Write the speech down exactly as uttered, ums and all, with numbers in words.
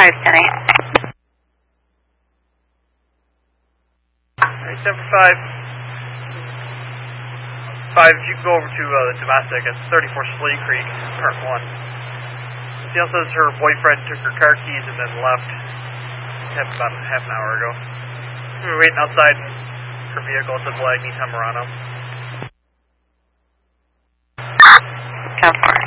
five, ten eight. Alright, seven five. five, if you can go over to uh, the domestic, it's thirty-four Slate Creek, part one. She also says her boyfriend took her car keys and then left. Happened about half an hour ago. We were waiting outside in her vehicle at the Blagney Tamarano. ten four.